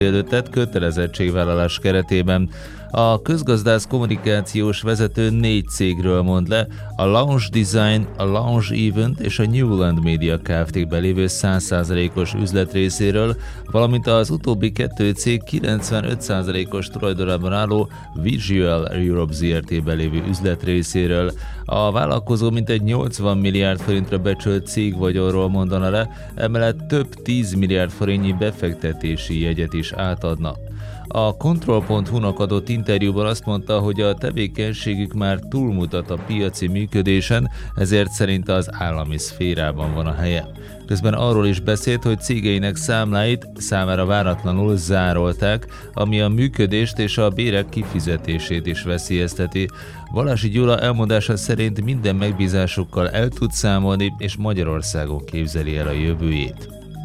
előttet kötelezettségvállalás keretében. A közgazdász kommunikációs vezető 4 cégről mond le, a Launch Design, a Launch Event és a Newland Media Kft-ben lévő 100%-os üzletrészéről, valamint az utóbbi 2 cég 95%-os tulajdonában álló Visual Europe Zrt-ben lévő üzletrészéről. A vállalkozó mintegy 80 milliárd forintra becsült cégvagyonról mondana le, emellett több 10 milliárd forintnyi befektetési jegyet is átadna. A Control.hu-nak adott interjúban azt mondta, hogy a tevékenységük már túlmutat a piaci működésen, ezért szerinte az állami szférában van a helye. Közben arról is beszélt, hogy cégeinek számláit számára váratlanul zárolták, ami a működést és a bérek kifizetését is veszélyezteti. Valási Gyula elmondása szerint minden megbízásokkal el tud számolni, és Magyarországon képzeli el a jövőjét.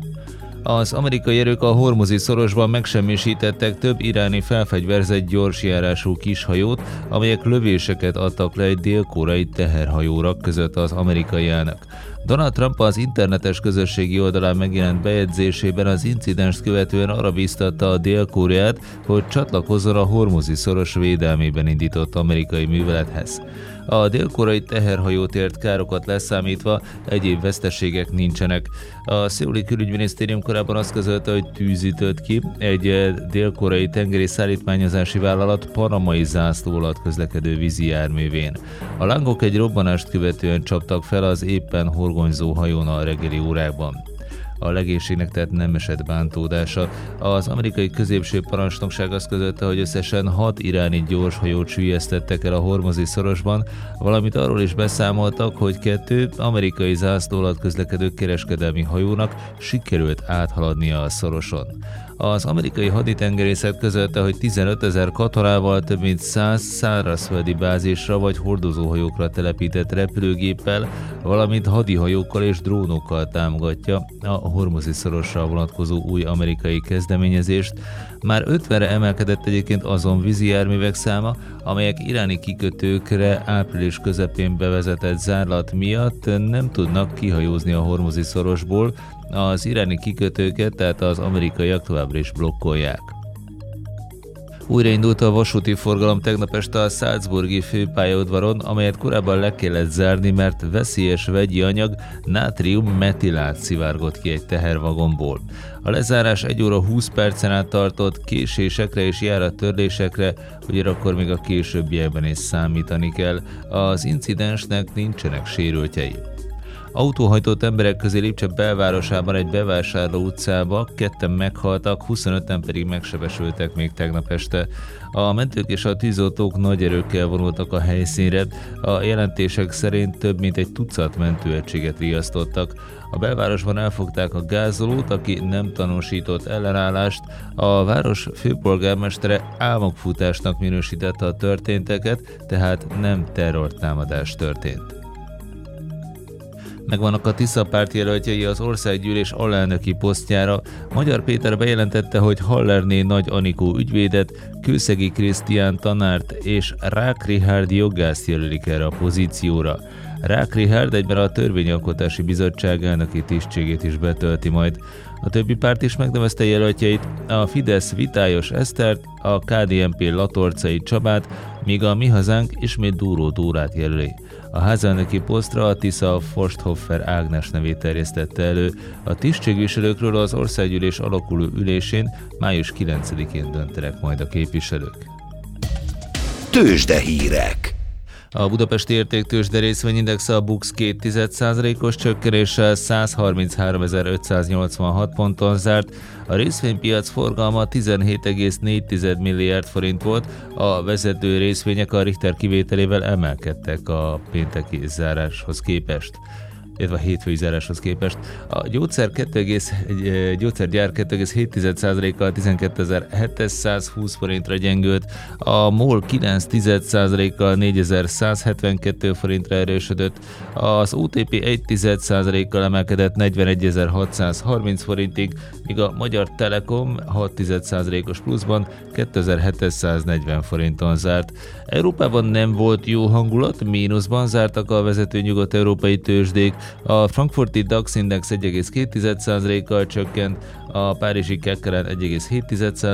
Az amerikai erők a Hormuzi szorosban megsemmisítettek több iráni felfegyverzett gyorsjárású kishajót, amelyek lövéseket adtak le egy dél-koreai teherhajóra, között az amerikaiának. Donald Trump az internetes közösségi oldalán megjelent bejegyzésében az incidenst követően arra bíztatta a Dél-Koreát, hogy csatlakozzon a Hormuzi szoros védelmében indított amerikai művelethez. A dél-koreai teherhajót ért károkat leszámítva egyéb veszteségek nincsenek. A szeuli külügyminisztérium korábban azt közölte, hogy tűz ütött ki egy dél-koreai tengeri szállítmányozási vállalat panamai zászló alatt közlekedő vízi járművén. A lángok egy robbanást követően csaptak fel az éppen horgonyzó hajón a reggeli órákban. A legénységnek tehát nem esett bántódása. Az amerikai középső parancsnokság azt közölte, hogy összesen 6 iráni gyorshajót süllyesztettek el a Hormuzi szorosban, valamint arról is beszámoltak, hogy 2 amerikai zászló alatt közlekedő kereskedelmi hajónak sikerült áthaladnia a szoroson. Az amerikai haditengerészet közölte, hogy 15 000 katonával, több mint 100 szárazföldi bázisra vagy hordozóhajókra telepített repülőgéppel, valamint hadihajókkal és drónokkal támogatja a Hormuzi szorosra vonatkozó új amerikai kezdeményezést. Már 50-re emelkedett egyébként azon vízi járművek száma, amelyek iráni kikötőkre április közepén bevezetett zárlat miatt nem tudnak kihajózni a Hormuzi szorosból, az iráni kikötőket, tehát az amerikaiak továbbra is blokkolják. Újraindult a vasúti forgalom tegnap este a salzburgi főpályaudvaron, amelyet korábban le kellett zárni, mert veszélyes vegyi anyag, nátrium metilát szivárgott ki egy tehervagonból. A lezárás 1 óra 20 percen át tartott, késésekre és járattörlésekre, ugyanakkor még a későbbiekben is számítani kell. Az incidensnek nincsenek sérültjei. Autóhajtott emberek közé Lipcse belvárosában egy bevásárló utcába 2 meghaltak, 25-en pedig megsebesültek még tegnap este. A mentők és a tűzoltók nagy erőkkel vonultak a helyszínre, a jelentések szerint több mint egy tucat mentőegységet riasztottak. A belvárosban elfogták a gázolót, aki nem tanúsított ellenállást, a város főpolgármestere álmokfutásnak minősítette a történteket, tehát nem terrortámadás történt. Megvannak a Tisza párt jelöltjei az országgyűlés alelnöki posztjára. Magyar Péter bejelentette, hogy Hallerné Nagy Anikó ügyvédet, Kőszegi Krisztián tanárt és Rák Richárd jogászt jelölik erre a pozícióra. Rák Richárd egyben a Törvényalkotási Bizottság elnöki tisztségét is betölti majd. A többi párt is megnevezte jelöltjeit, a Fidesz Vitályos Esztert, a KDNP Latorcai Csabát, míg a Mi Hazánk ismét Dúró Dórát jelöli. A házelnöki posztra a Tisza Forsthoffer Ágnes nevét terjesztette elő. A tisztségviselőkről az országgyűlés alakuló ülésén május 9-én döntenek majd a képviselők. Tőzsdehírek. A budapesti értéktőzsde részvényindexe a BUX 0,2%-os csökkenéssel 133.586 ponton zárt, a részvénypiac forgalma 17,4 milliárd forint volt, a vezető részvények a Richter kivételével emelkedtek a pénteki záráshoz képest, illetve a hétfői záráshoz képest. A gyógyszergyár 2,7%-kal 12.720 forintra gyengült, a MOL 9,1%-kal 4.172 forintra erősödött, az OTP 1,1%-kal emelkedett 41.630 forintig, míg a Magyar Telekom 6,1%-os pluszban 2.740 forinton zárt. Európában nem volt jó hangulat, mínuszban zártak a vezető nyugat-európai tőzsdék, A frankfurti DAX Index 1,2%-kal csökkent, a párizsi Kekkelen 1,7%,